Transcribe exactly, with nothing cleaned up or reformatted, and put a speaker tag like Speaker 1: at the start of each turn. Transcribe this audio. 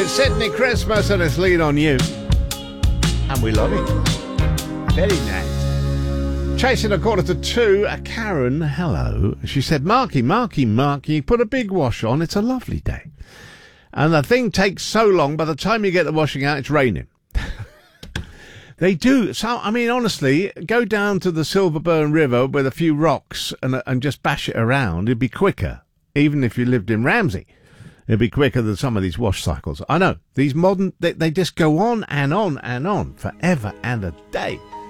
Speaker 1: It's Sydney Christmas and it's Lean on You. And we love it. Very nice. Chasing a quarter to two, uh, Karen, hello. She said, Marky, Marky, Marky, put a big wash on. It's a lovely day. And the thing takes so long, by the time you get the washing out, it's raining. They do. So, I mean, honestly, go down to the Silverburn River with a few rocks and, and just bash it around. It'd be quicker. Even if you lived in Ramsey, it'd be quicker than some of these wash cycles. I know. These modern, they, they just go on and on and on forever and a day.